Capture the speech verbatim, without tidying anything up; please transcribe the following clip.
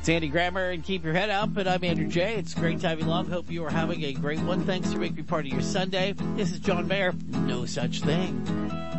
It's Andy Grammer, and keep your head up, and I'm Andrew J. It's great to have you along. Hope you are having a great one. Thanks for making me part of your Sunday. This is John Mayer. No such thing.